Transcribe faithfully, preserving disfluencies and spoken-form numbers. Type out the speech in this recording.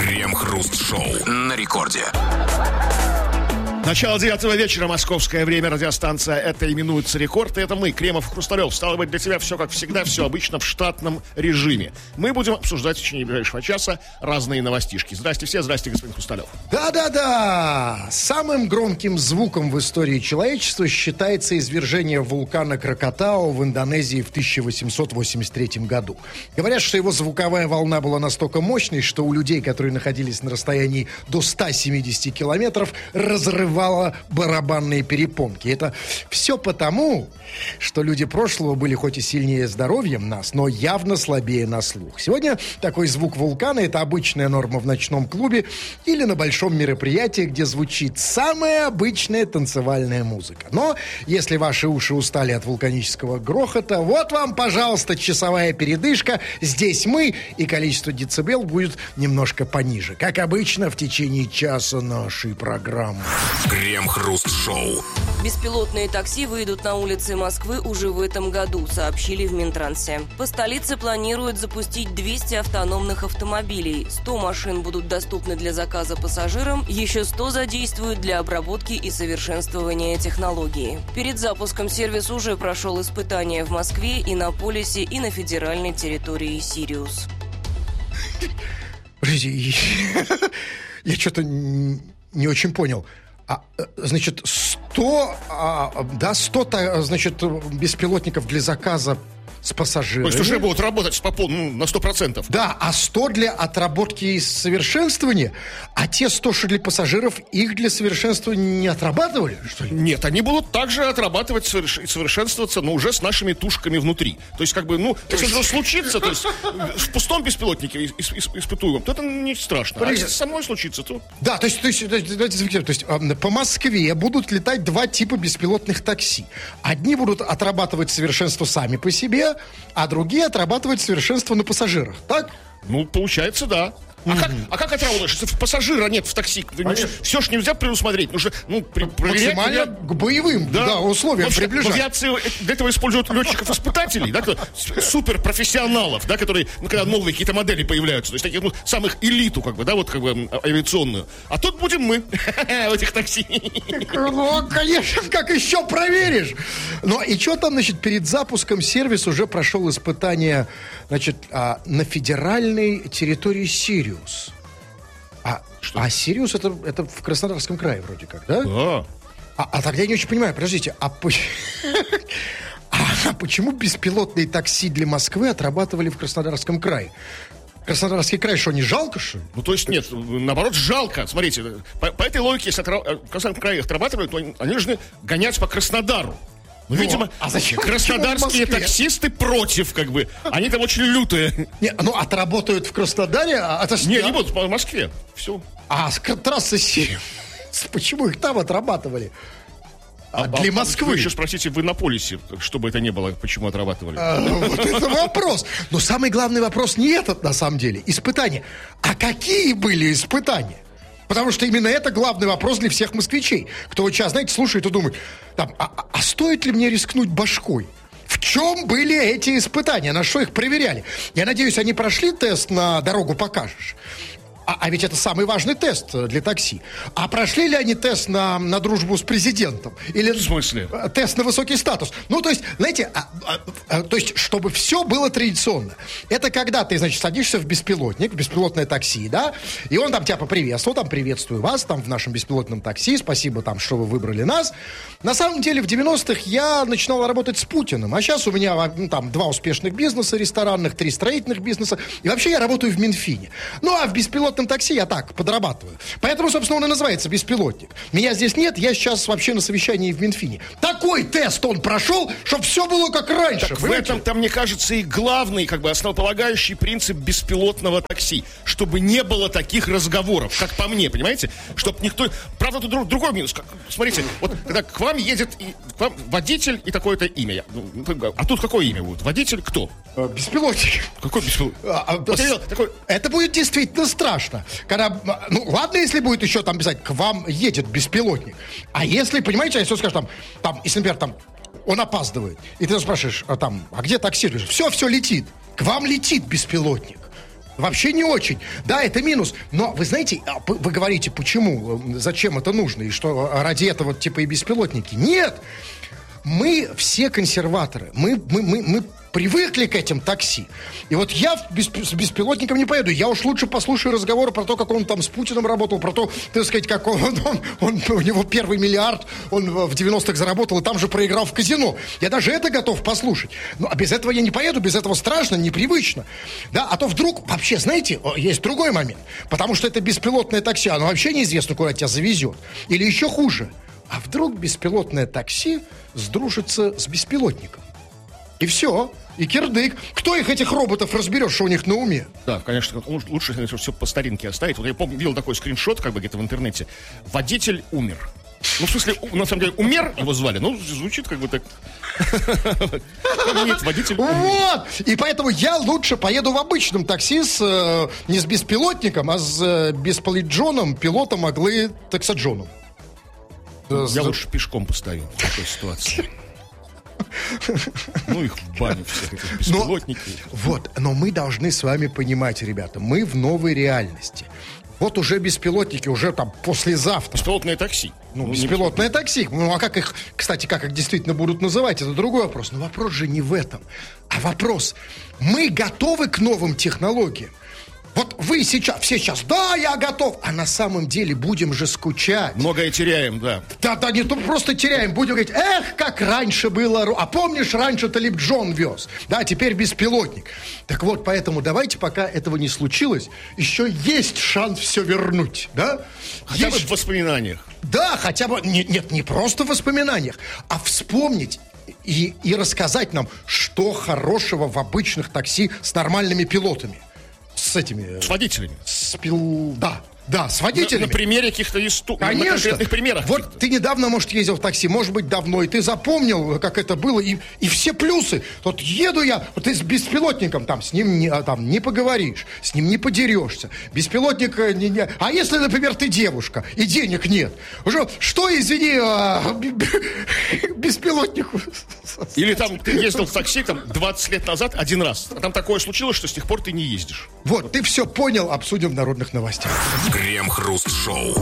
Крем-хруст-шоу на рекорде. Начало девятого вечера, московское время, радиостанция «Это именуется Рекорд». И это мы, Кремов и Хрусталев. Стало быть, для тебя все как всегда, все обычно в штатном режиме. Мы будем обсуждать в течение ближайшего часа разные новостишки. Здрасте все, здрасте, господин Хрусталев. Да-да-да! Самым громким звуком в истории человечества считается извержение вулкана Кракатау в Индонезии в тысяча восемьсот восемьдесят третьем году. Говорят, что его звуковая волна была настолько мощной, что у людей, которые находились на расстоянии до ста семидесяти километров, разрывало барабанные перепонки. Это все потому, что люди прошлого были хоть и сильнее здоровьем нас, но явно слабее на слух. Сегодня такой звук вулкана — это обычная норма в ночном клубе или на большом мероприятии, где звучит самая обычная танцевальная музыка. Но если ваши уши устали от вулканического грохота, вот вам, пожалуйста, часовая передышка. Здесь мы, и количество децибел будет немножко пониже. Как обычно, в течение часа нашей программы. Крем-хруст-шоу. Беспилотные такси выйдут на улицы Москвы уже в этом году, сообщили в Минтрансе. По столице планируют запустить двести автономных автомобилей. сто машин будут доступны для заказа пассажирам, еще сто задействуют для обработки и совершенствования технологии. Перед запуском сервис уже прошел испытания в Москве, Иннополисе и на федеральной территории Сириус. Подожди, я что-то не очень понял. А, значит, сто, а, да, сто, значит, беспилотников для заказа с пассажирами. То есть уже будут работать по пол, ну, на сто процентов. Да, а сто для отработки и совершенствования, а те сто, что для пассажиров, их для совершенствования не отрабатывали, что ли? Нет, они будут также отрабатывать и совершенствоваться, но уже с нашими тушками внутри. То есть, как бы, ну, если что случится, то есть в пустом беспилотнике испытуемом, то это не страшно. А если со мной случится, то... Да, то есть, то есть, то есть, то есть по Москве будут летать два типа беспилотных такси. Одни будут отрабатывать совершенство сами по себе, а другие отрабатывать совершенство на пассажирах, так? Ну, получается, да. А, mm-hmm. как, а как отработаешь, если пассажира нет в такси? Все ж нельзя предусмотреть. Нужно, ну, при, максимально проверять, к боевым да. Да, условиям общем, приближать. В авиации для этого используют летчиков-испытателей, да, суперпрофессионалов, да, которые, ну, когда новые какие-то модели появляются, то есть таких, ну, самых элиту, как бы, да, вот, как бы, авиационную. А тут будем мы в этих такси. Ну, конечно, как еще проверишь? Ну, и что там, значит, перед запуском сервис уже прошел испытание, значит, на федеральной территории Сириус. А, а Сириус это, это в Краснодарском крае вроде как, да? Да. А, а тогда я не очень понимаю, подождите, а, а почему беспилотные такси для Москвы отрабатывали в Краснодарском крае? Краснодарский край что, не жалко, что ли? Ну, то есть, нет, наоборот, жалко. Смотрите, по, по этой логике, если в Краснодарском крае их отрабатывают, то они, они должны гонять по Краснодару. Ну, ну, видимо, а зачем? Краснодарские таксисты против, как бы. Они там очень лютые. Не, ну, отработают в Краснодаре, а это... Не, не будут, по Москве. Все. А с трассы Сириус, почему их там отрабатывали? А, а для Москвы. Вы еще спросите в Иннополисе, чтобы это не было, почему отрабатывали. А, вот это вопрос. Но самый главный вопрос не этот, на самом деле. Испытания. А какие были испытания? Потому что именно это главный вопрос для всех москвичей. Кто вот сейчас, знаете, слушает и думает, там, а, а стоит ли мне рискнуть башкой? В чем были эти испытания? На что их проверяли? Я надеюсь, они прошли тест на «Дорогу покажешь». А, а ведь это самый важный тест для такси. А прошли ли они тест на, на дружбу с президентом? Или в смысле? Тест на высокий статус? Ну, то есть, знаете, а, а, а, то есть, чтобы все было традиционно. Это когда ты, значит, садишься в беспилотник, в беспилотное такси, да, и он там тебя поприветствовал, там, приветствую вас, там, в нашем беспилотном такси, спасибо, там, что вы выбрали нас. На самом деле, в девяностых я начинал работать с Путиным, а сейчас у меня, ну, там, два успешных бизнеса ресторанных, три строительных бизнеса, и вообще я работаю в Минфине. Ну, а в беспилотном такси я так, подрабатываю. Поэтому, собственно, он и называется беспилотник. Меня здесь нет, я сейчас вообще на совещании в Минфине. Такой тест он прошел, чтобы все было как раньше. Так в этом, там, мне кажется, и главный, как бы, основополагающий принцип беспилотного такси. Чтобы не было таких разговоров, как по мне, понимаете? Чтобы никто... Правда, тут друг, другой минус. Как, смотрите, вот когда к вам едет и, к вам водитель и такое-то имя. А тут какое имя будет? Водитель кто? Беспилотник. Какой беспилотник? А, а, вот я, такой... Это будет действительно страшно. Когда, ну, ладно, если будет еще там писать, к вам едет беспилотник. А если, понимаете, если он скажет там, там, если, например, там, он опаздывает, и ты спрашиваешь, а там, а где такси? Все, все летит. К вам летит беспилотник. Вообще не очень. Да, это минус. Но вы знаете, вы говорите, почему, зачем это нужно, и что ради этого типа и беспилотники. Нет! Мы все консерваторы. Мы, мы, мы, мы привыкли к этим такси. И вот я без, с беспилотником не поеду. Я уж лучше послушаю разговоры про то, как он там с Путиным работал, про то, так сказать, как он, он, он у него первый миллиард, он в девяностых заработал и там же проиграл в казино. Я даже это готов послушать. Но а без этого я не поеду, без этого страшно, непривычно. Да, а то вдруг, вообще, знаете, есть другой момент. Потому что это беспилотное такси, оно вообще неизвестно, куда тебя завезет. Или еще хуже. А вдруг беспилотное такси сдружится с беспилотником? И все. И кирдык. Кто их, этих роботов, разберет, что у них на уме? Да, конечно, лучше, конечно, все по старинке оставить. Вот я помню, видел такой скриншот, как бы где-то в интернете. Водитель умер. Ну, в смысле, на самом деле, умер его звали. Ну, звучит как бы так. Нет, водитель умер. Вот! И поэтому я лучше поеду в обычном такси с, не с беспилотником, а с бесполиджоном, пилотом Аглы Таксаджоном. Я лучше пешком постою в такой ситуации. Ну, их в баню всех, этих беспилотники. Но, вот, но мы должны с вами понимать, ребята, мы в новой реальности. Вот уже беспилотники, уже там послезавтра. Беспилотное такси. Ну, ну беспилотное не... такси. Ну, а как их, кстати, как их действительно будут называть, это другой вопрос. Но вопрос же не в этом. А вопрос, мы готовы к новым технологиям? Вот вы сейчас, все сейчас, да, я готов. А на самом деле будем же скучать. Многое теряем, да. Да, да, не то просто теряем. Будем говорить, эх, как раньше было. А помнишь, раньше Талиб Джон вез? Да, теперь беспилотник. Так вот, поэтому давайте, пока этого не случилось, еще есть шанс все вернуть, да? Хотя есть... бы в воспоминаниях. Да, хотя бы, не, нет, не просто в воспоминаниях, а вспомнить и, и рассказать нам, что хорошего в обычных такси с нормальными пилотами. С этими... С водителями. С пил... Да, да, с водителями. На, на примере каких-то историй. Конечно. На конкретных примерах. Вот каких-то. ты недавно, может, ездил в такси, может быть, давно, и ты запомнил, как это было, и, и все плюсы. Вот еду я, вот ты с беспилотником, там, с ним не, там, не поговоришь, с ним не подерешься. Беспилотник не, не... А если, например, ты девушка, и денег нет? Уже, что, извини, а, беспилотнику? Или там ты ездил в такси там двадцать лет назад один раз. А там такое случилось, что с тех пор ты не ездишь. Вот, ты все понял, обсудим в народных новостях. Крем-хруст-шоу.